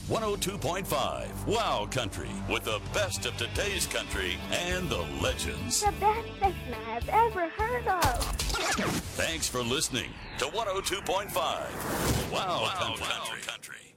102.5 Wow Country with the best of today's country and the legends. The best station I've ever heard of. Thanks for listening to 102.5 Wow Country.